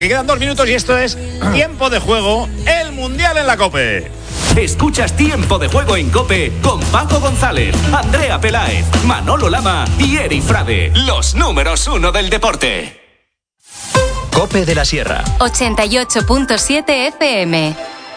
Que quedan 2 minutos y esto es Tiempo de Juego, el Mundial en la COPE. Escuchas Tiempo de Juego en COPE con Paco González, Andrea Peláez, Manolo Lama y Eri Frade, los números 1 del deporte. COPE de la Sierra 88.7 FM.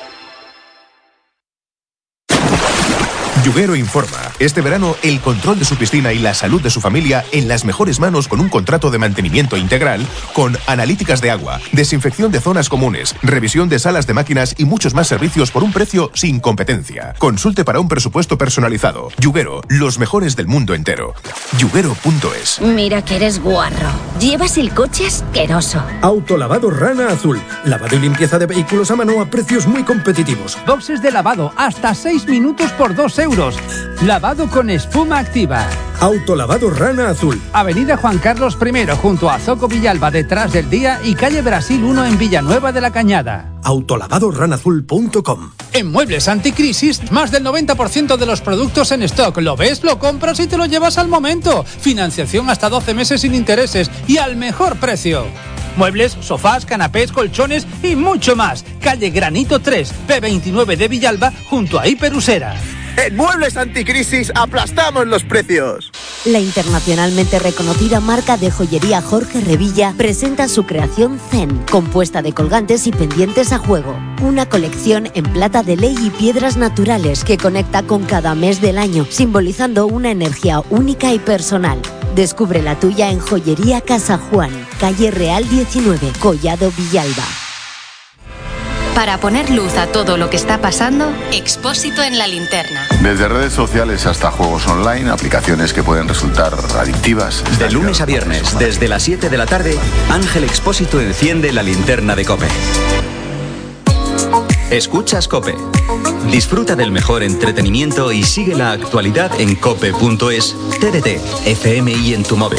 Yuguero informa. Este verano, el control de su piscina y la salud de su familia en las mejores manos con un contrato de mantenimiento integral con analíticas de agua, desinfección de zonas comunes, revisión de salas de máquinas y muchos más servicios por un precio sin competencia. Consulte para un presupuesto personalizado. Yuguero, los mejores del mundo entero. Yuguero.es. Mira que eres guarro. Llevas el coche asqueroso. Autolavado Rana Azul. Lavado y limpieza de vehículos a mano a precios muy competitivos. Boxes de lavado hasta 6 minutos por 2 euros. Lavado con espuma activa. Autolavado Rana Azul. Avenida Juan Carlos I, junto a Zoco Villalba, detrás del Día, y calle Brasil 1 en Villanueva de la Cañada. Autolavadorranazul.com. En Muebles Anticrisis, más del 90% de los productos en stock. ¿Lo ves? Lo compras y te lo llevas al momento. Financiación hasta 12 meses sin intereses y al mejor precio. Muebles, sofás, canapés, colchones y mucho más. Calle Granito 3, P29 de Villalba, junto a Hiperusera. En Muebles Anticrisis aplastamos los precios. La internacionalmente reconocida marca de joyería Jorge Revilla presenta su creación Zen, compuesta de colgantes y pendientes a juego. Una colección en plata de ley y piedras naturales que conecta con cada mes del año, simbolizando una energía única y personal. Descubre la tuya en Joyería Casa Juan, calle Real 19, Collado Villalba. Para poner luz a todo lo que está pasando, Expósito en la linterna. Desde redes sociales hasta juegos online, aplicaciones que pueden resultar adictivas. De lunes a viernes, desde las 7 de la tarde, Ángel Expósito enciende la linterna de COPE. Escuchas COPE. Disfruta del mejor entretenimiento y sigue la actualidad en cope.es, TDT, FM y en tu móvil.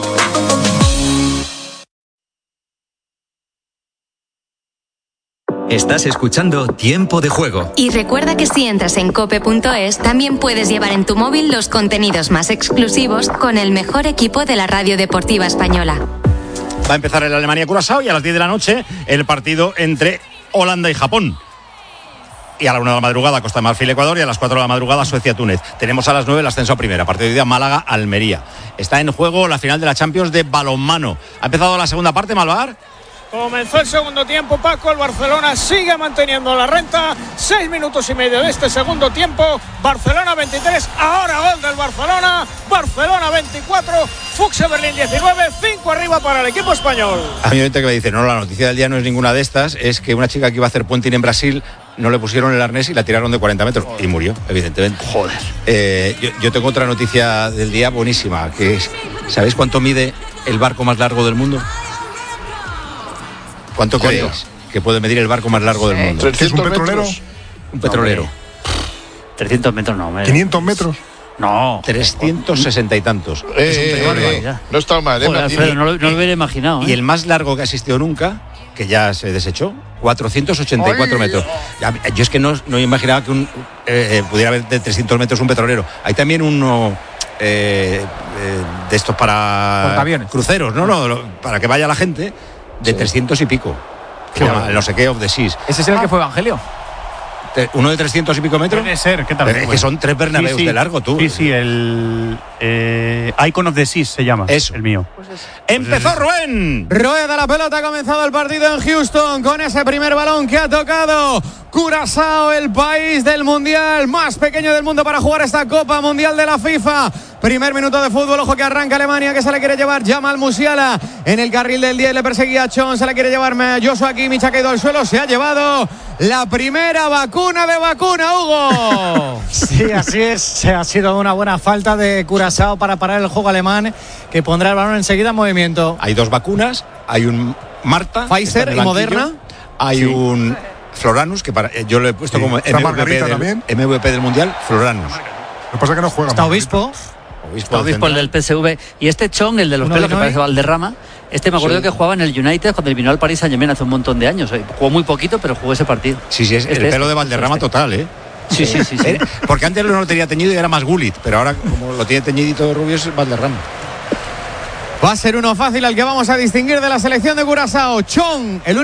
Estás escuchando Tiempo de Juego. Y recuerda que si entras en cope.es, también puedes llevar en tu móvil los contenidos más exclusivos con el mejor equipo de la radio deportiva española. Va a empezar el Alemania-Curazao y a las 10 de la noche el partido entre Holanda y Japón. Y a la 1 de la madrugada Costa de Marfil-Ecuador y a las 4 de la madrugada Suecia-Túnez. Tenemos a las 9 el ascenso a primera, partido de día Málaga-Almería. Está en juego la final de la Champions de balonmano. ¿Ha empezado la segunda parte, Malvar? Comenzó el segundo tiempo, Paco. El Barcelona sigue manteniendo la renta. 6 minutos y medio de este segundo tiempo. Barcelona 23, ahora gol del Barcelona. Barcelona 24, Fuxe Berlín 19, 5 arriba para el equipo español. A mí me dice, no, la noticia del día no es ninguna de estas, es que una chica que iba a hacer puenting en Brasil no le pusieron el arnés y la tiraron de 40 metros. Joder. Y murió, evidentemente. Joder. Yo tengo otra noticia del día buenísima, que es, ¿sabéis cuánto mide el barco más largo del mundo? ¿Cuánto creéis que puede medir el barco más largo del mundo? 300 ¿Un petrolero? metros. Un petrolero. No, 300 metros no. 500 metros. No. 360 y tantos. No está mal, Joder, Alfredo, no lo hubiera imaginado. Y el más largo que ha existido nunca, que ya se desechó, 484 metros. Yo es que no imaginaba que pudiera haber de 300 metros un petrolero. Hay también uno de estos para cruceros, para que vaya la gente, de 300 y pico. Se llama el no sé qué of the Seas. ¿Ese es el que fue Evangelio? ¿Uno de 300 y pico metros? Puede ser, ¿qué tal? Es que son 3 Bernabéus de largo, tú. Sí, el Icon of the Seas se llama. Eso. El mío. ¡Empezó Rubén! Rueda la pelota, ha comenzado el partido en Houston con ese primer balón que ha tocado Curazao, el país del Mundial más pequeño del mundo para jugar esta Copa Mundial de la FIFA. Primer minuto de fútbol, ojo que arranca Alemania, que se la quiere llevar Jamal Musiala en el carril del 10, le perseguía a Chon, se la quiere llevar Joshua Kimmich, ha caído al suelo, se ha llevado la primera vacuna de vacuna, Hugo. Sí, así es, ha sido una buena falta de Curazao para parar el juego alemán, que pondrá el balón enseguida en movimiento. Hay 2 vacunas, hay un Marta, Pfizer y Moderna. Hay un Floranus, que yo lo he puesto como MVP del Mundial, Floranus. Lo que pasa es que no juega. Está Obispo el del PSV. Y este Chong, el de los pelos que parece Valderrama, me acuerdo que jugaba en el United cuando vino al Paris Saint-Germain hace un montón de años. Jugó muy poquito, pero jugó ese partido. Sí, es el pelo de Valderrama total, ¿eh? Sí. Porque antes no lo tenía teñido y era más Gullit, pero ahora como lo tiene teñidito de rubio es Valderrama. Va a ser uno fácil al que vamos a distinguir de la selección de Curazao. Chong, el